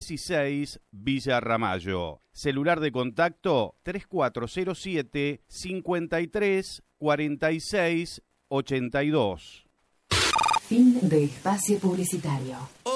16 Villa Ramallo. Celular de contacto 3407 53 46 82. Fin de espacio publicitario.